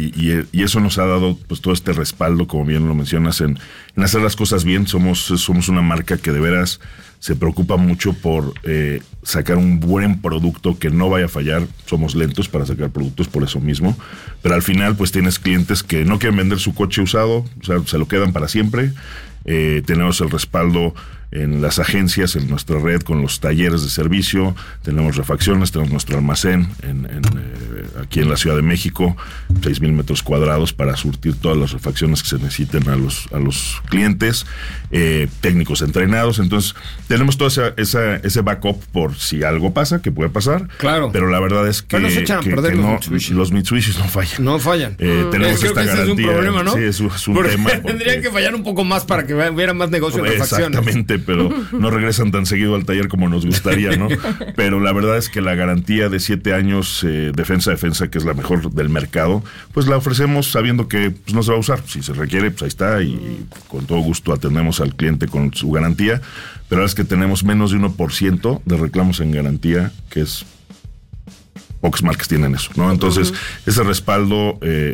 y eso nos ha dado pues todo este respaldo, como bien lo mencionas, en hacer las cosas bien. Somos una marca que de veras se preocupa mucho por sacar un buen producto que no vaya a fallar. Somos lentos para sacar productos por eso mismo, pero al final pues tienes clientes que no quieren vender su coche usado, o sea, se lo quedan para siempre. Tenemos el respaldo en las agencias, en nuestra red, con los talleres de servicio, tenemos refacciones, tenemos nuestro almacén aquí en la Ciudad de México, 6,000 metros cuadrados para surtir todas las refacciones que se necesiten a los clientes, técnicos entrenados. Entonces tenemos todo ese backup por si algo pasa, que puede pasar. Claro. Pero la verdad es que, no se echan a perder los Mitsubishi no fallan. No fallan. Tenemos esta garantía. Ese es un problema, ¿no? Sí, es un porque tema. Tendrían que fallar un poco más para que hubiera más negocio de refacciones. Exactamente, pero no regresan tan seguido al taller como nos gustaría, ¿no? Pero la verdad es que la garantía de 7 años, defensa, que es la mejor del mercado, pues la ofrecemos sabiendo que pues, no se va a usar. Si se requiere, pues ahí está, y con todo gusto atendemos al cliente con su garantía. Pero es que tenemos menos de 1% de reclamos en garantía, que es... Pocas marcas tienen eso, ¿no? Entonces, ese respaldo,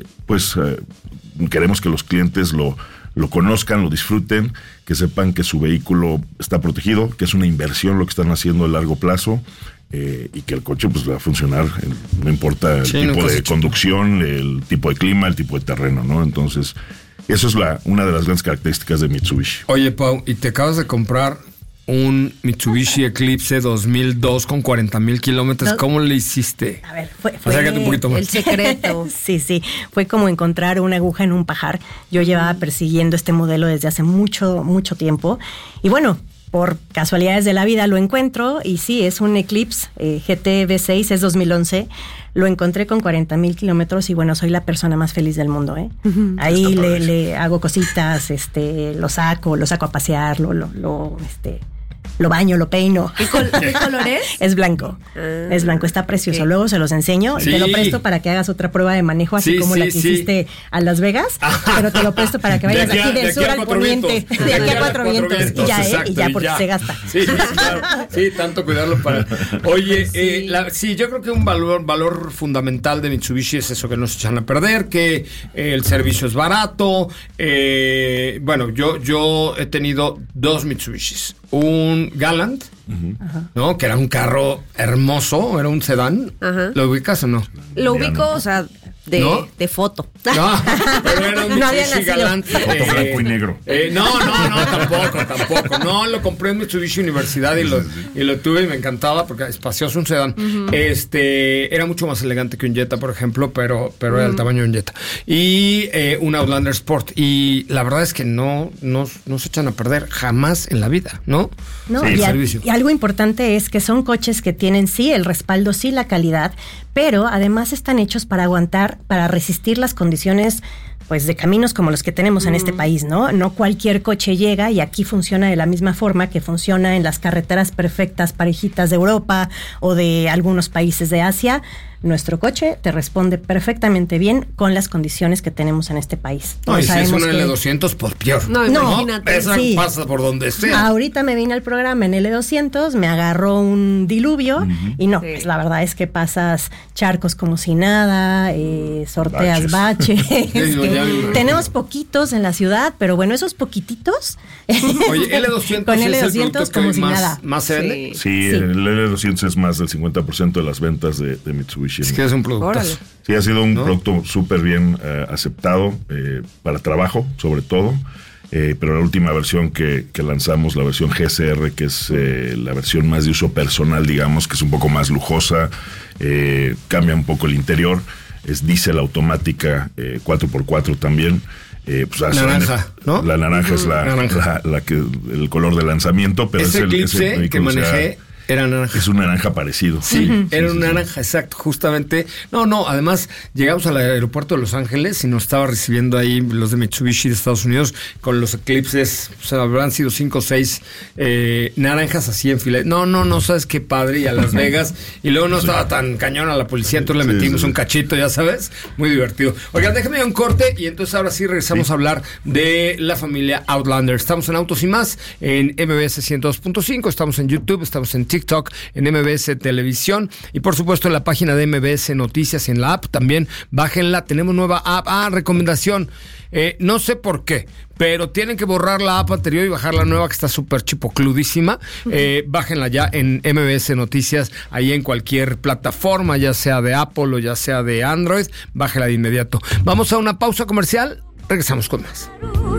queremos que los clientes lo conozcan, lo disfruten, que sepan que su vehículo está protegido, que es una inversión lo que están haciendo a largo plazo, y que el coche pues va a funcionar, no importa el tipo de conducción, el tipo de clima, el tipo de terreno, ¿no? Entonces, eso es una de las grandes características de Mitsubishi. Oye, Pau, y te acabas de comprar un Mitsubishi Eclipse 2002 con 40,000 kilómetros. ¿Cómo le hiciste? A ver, fue Acércate un poquito más. El secreto. Sí. Fue como encontrar una aguja en un pajar. Yo llevaba persiguiendo este modelo desde hace mucho, mucho tiempo. Y bueno, por casualidades de la vida lo encuentro. Y sí, es un Eclipse GT V6, es 2011. Lo encontré con 40,000 kilómetros y bueno, soy la persona más feliz del mundo, ¿eh? Ahí le hago cositas, lo saco a pasear, lo baño, lo peino. ¿Qué color es? Es blanco. Es blanco, está precioso. Okay. Luego se los enseño. Sí. Te lo presto para que hagas otra prueba de manejo, así como la que hiciste a Las Vegas. Pero te lo presto para que vayas aquí del sur al poniente. De aquí a 4 vientos. Y ya, exacto, y ya porque se gasta. Sí, claro. Sí, tanto cuidarlo para... Oye, yo creo que un valor fundamental de Mitsubishi es eso, que no se echan a perder, que el servicio es barato. Bueno, yo he tenido 2 Mitsubishis. Un Galant, ¿no? Que era un carro hermoso, era un sedán. ¿Lo ubicas o no? Lo ubico, o sea, de foto. No, pero era un Mitsubishi Galant. Foto blanco y negro. Tampoco. No, lo compré en Mitsubishi Universidad y lo tuve y me encantaba porque espacioso, un sedán. Era mucho más elegante que un Jetta, por ejemplo, pero era del tamaño de un Jetta. Y un Outlander Sport. Y la verdad es que no se echan a perder jamás en la vida, ¿no? No, sí, y algo importante es que son coches que tienen sí el respaldo, sí la calidad, pero además están hechos para aguantar, para resistir las condiciones pues de caminos como los que tenemos en este país, ¿no? No cualquier coche llega y aquí funciona de la misma forma que funciona en las carreteras perfectas, parejitas de Europa o de algunos países de Asia. Nuestro coche te responde perfectamente bien con las condiciones que tenemos en este país. No, y si es un L200, pues peor. No, imagínate. Esa pasa por donde sea. Ahorita me vine al programa en L200, me agarró un diluvio y no, pues la verdad es que pasas charcos como si nada, sorteas baches. Tenemos poquitos en la ciudad, pero bueno, esos poquititos. Oye, L200 con es L200 el producto como que si nada. más se vende. Sí, el L200 es más del 50% de las ventas de Mitsubishi. Es que es un producto. Sí, ha sido un producto súper bien aceptado para trabajo, sobre todo. Pero la última versión que lanzamos, la versión GSR, que es la versión más de uso personal, digamos, que es un poco más lujosa, cambia un poco el interior, es diésel automática, 4x4 también. Pues naranja, ¿no? La naranja es el color de lanzamiento, pero ese Eclipse que manejé era naranja. Es un naranja parecido. Sí, era un naranja, exacto, justamente. No, además llegamos al aeropuerto de Los Ángeles y nos estaba recibiendo ahí los de Mitsubishi de Estados Unidos con los Eclipses, o sea, habrán sido 5 o 6 naranjas así en fila. No, sabes qué padre, y a Las Vegas, y luego no estaba tan cañón a la policía, entonces le metimos un cachito, ya sabes, muy divertido. Oigan, déjame un corte y entonces ahora sí regresamos a hablar de la familia Outlander. Estamos en Autos y Más, en MBS 102.5, estamos en YouTube, estamos en TikTok, en MBS Televisión y por supuesto en la página de MBS Noticias y en la app también. Bájenla, tenemos nueva app. Recomendación, no sé por qué, pero tienen que borrar la app anterior y bajar la nueva que está súper chipocludísima. Bájenla ya en MBS Noticias, ahí en cualquier plataforma, ya sea de Apple o ya sea de Android, bájela de inmediato. Vamos a una pausa comercial, regresamos con más.